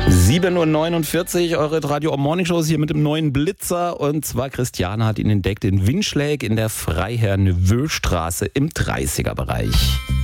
7:49 Uhr, eure Radio Morning Show ist hier mit dem neuen Blitzer. Und zwar Christiane hat ihn entdeckt in Winschläg in der Freiherr-Neveu-Straße im 30er-Bereich.